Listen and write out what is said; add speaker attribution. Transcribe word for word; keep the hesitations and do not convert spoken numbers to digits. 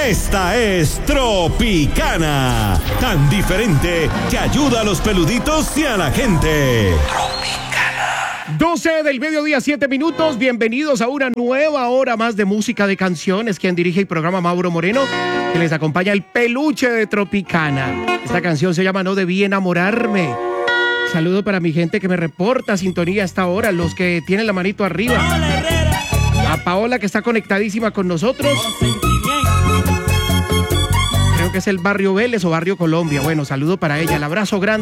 Speaker 1: Esta es Tropicana, tan diferente que ayuda a los peluditos y a la gente.
Speaker 2: doce del mediodía, siete minutos. Bienvenidos a una nueva hora más de música de canciones. Quien dirige el programa, Mauro Moreno, que les acompaña el peluche de Tropicana. Esta canción se llama No Debí Enamorarme. Saludo para mi gente que me reporta sintonía a esta hora, los que tienen la manito arriba. A Paola, que está conectadísima con nosotros. Creo que es el Barrio Vélez o Barrio Colombia. Bueno, saludo para ella. El abrazo grande.